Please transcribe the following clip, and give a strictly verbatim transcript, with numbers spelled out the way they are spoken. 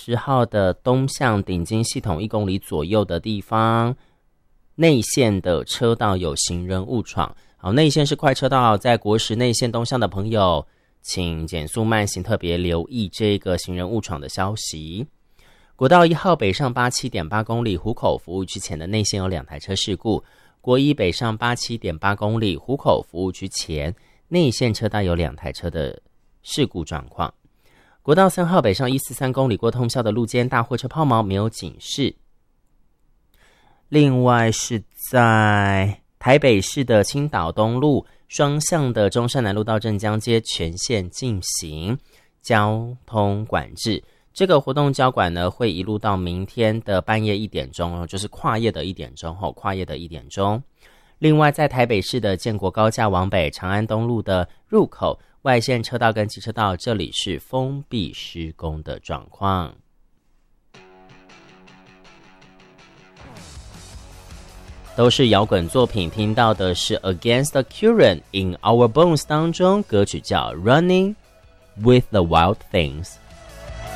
十号的东向顶金系统一公里左右的地方，内线的车道有行人误闯。好，内线是快车道，在国十内线东向的朋友，请减速慢行，特别留意这个行人误闯的消息。国道一号北上八 七点八公里湖口服务区前的内线有两台车事故，国一北上八 七点八公里湖口服务区前内线车道有两台车的事故状况。国道三号北上一四三公里过通霄的路肩大货车抛锚没有警示。另外是在台北市的青岛东路双向的中山南路到镇江街全线进行交通管制，这个活动交管呢会一路到明天的半夜一点钟，就是跨夜的一点钟后，跨夜的一点钟。另外在台北市的建国高架往北长安东路的入口外线车道跟机车道，这里是封闭施工的状况。都是摇滚作品，听到的是 Against the Current in Our Bones 当中歌曲叫 Running with the Wild Things。